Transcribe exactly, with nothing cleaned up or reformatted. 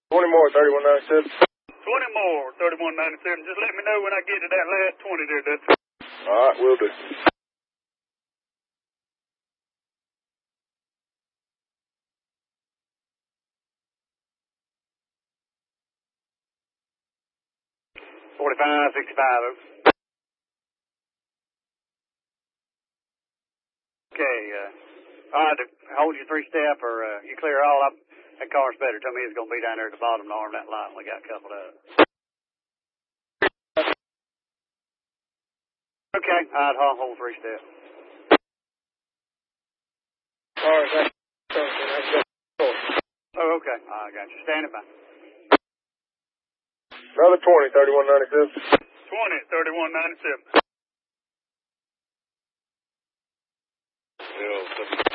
twenty more, thirty-one ninety-seven. twenty more, thirty-one ninety-seven. Just let me know when I get to that last twenty there, Dutch. All right, will do. forty-five, sixty-five. Okay, uh, all right, hold your three-step or uh, you clear all up. That car's better. Tell me it's going to be down there at the bottom to arm that light we got coupled up. Okay, all right, I'll hold three-step. All right, thank you. Oh, okay. I got you. Standing by. Another twenty, thirty-one ninety-seven. twenty, thirty-one ninety-seven. Yeah,